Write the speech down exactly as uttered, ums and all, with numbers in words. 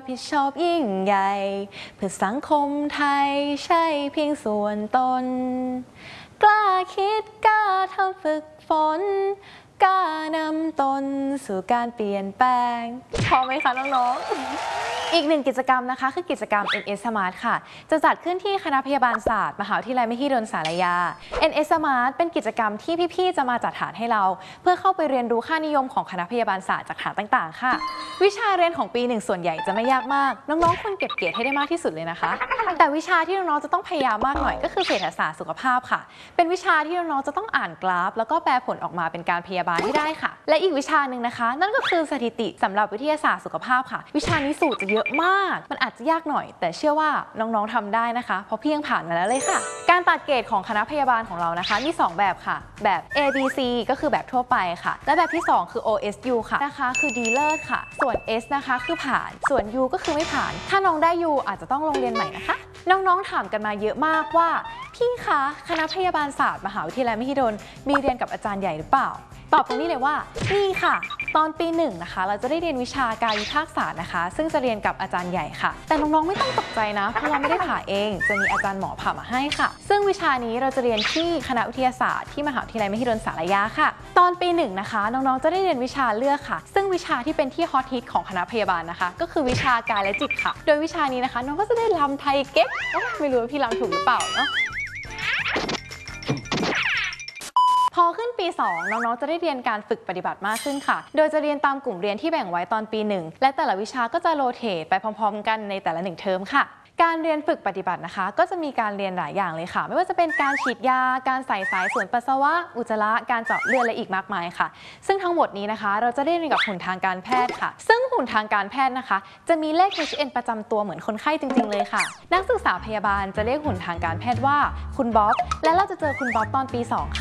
ผิดชอบยิ่งใหญ่เพื่อสังคมไทยใช่เพียงส่วนตนกล้าคิดกล้าทำฝึกฝนกล้านำตนสู่การเปลี่ยนแปลงพอไหมคะน้องๆ อีกหนึ่งกิจกรรมนะคะคือกิจกรรม เอ็น เอส Smart ค่ะจะจัดขึ้นที่คณะพยาบาลศาสตร์มหาวิทยาลัยมหิดลศาลายา เอ็น เอส Smart เป็นกิจกรรมที่พี่ๆจะมาจัดฐานให้เราเพื่อเข้าไปเรียนรู้ค่านิยมของคณะพยาบาลศาสตร์จากฐานต่างๆค่ะวิชาเรียนของปีหนึ่งส่วนใหญ่จะไม่ยากมากน้องๆควรเก็บเกรดให้ได้มากที่สุดเลยนะคะแต่วิชาที่น้องๆจะต้องพยายามมากหน่อยก็คือเศรษฐศาสตร์สุขภาพค่ะเป็นวิชาที่น้องๆจะต้องอ่านกราฟแล้วก็แปลผลออกมาเป็นการพยาบาลให้ได้ค่ะและอีกวิชาหนึ่งนะคะนั่นก็คือสถิติสำหรับวิทยาศาสตร์สุขภาพค่ะวิชานี้สูตรจะเยอะมากมันอาจจะยากหน่อยแต่เชื่อว่าน้องๆทำได้นะคะเพราะพี่ยังผ่านมาแล้วเลยค่ะการตัดเกรดของคณะพยาบาลของเรานะคะมีสองแบบค่ะแบบ เอ บี ซี ก็คือแบบทั่วไปค่ะและแบบที่สองคือ โอ เอส ยู ค่ะนะคะคือดีเลิศค่ะส่วน S นะคะคือผ่านส่วน U ก็คือไม่ผ่านถ้าน้องได้ U อาจจะต้องลงเรียนใหม่นะคะน้องๆถามกันมาเยอะมากว่าพี่คะคณะพยาบาลศาสตร์มหาวิทยาลัยมหิดลมีเรียนกับอาจารย์ใหญ่หรือเปล่าตอบตรงนี้เลยว่ามีค่ะตอนปีหนึ่งนะคะเราจะได้เรียนวิชากายวิภาคศาสตร์นะคะซึ่งจะเรียนกับอาจารย์ใหญ่ค่ะแต่น้องๆไม่ต้องตกใจนะเพราะเราไม่ได้ผ่าเองจะมีอาจารย์หมอผ่ามาให้ค่ะซึ่งวิชานี้เราจะเรียนที่คณะวิทยาศาสตร์ที่มหาวิทยาลัยมหิดลศาลายาค่ะตอนปีหนึ่งนะคะน้องๆจะได้เรียนวิชาเลือกค่ะซึ่งวิชาที่เป็นที่ฮอตฮิตของคณะพยาบาลนะคะก็คือวิชากายและจิตค่ะโดยวิชานี้นะคะน้องก็จะได้รำไทยเก๊กไม่รู้ว่าพี่รำถูกหรือเปล่าเนาะพอขึ้นปีสองน้องๆจะได้เรียนการฝึกปฏิบัติมากขึ้นค่ะโดยจะเรียนตามกลุ่มเรียนที่แบ่งไว้ตอนปีหนึ่งและแต่ละวิชาก็จะโรเตทไปพร้อมๆกันในแต่ละหนึ่งเทอมค่ะการเรียนฝึกปฏิบัตินะคะก็จะมีการเรียนหลายอย่างเลยค่ะไม่ว่าจะเป็นการฉีดยาการใส่สายส่วนปัสสาวะอุจจาระการเจาะเลือดและอีกมากมายค่ะซึ่งทั้งหมดนี้นะคะเราจะได้เรียนกับหุ่นทางการแพทย์ค่ะซึ่งหุ่นทางการแพทย์นะคะจะมีเลข เอช เอ็น ประจำตัวเหมือนคนไข้จริงๆเลยค่ะนักศึกษาพยาบาลจะเรียกหุ่นทางการแพทย์ว่าคุณบ๊อบและเราจะเจอคุณบ๊อบตอนปีสองค่ะ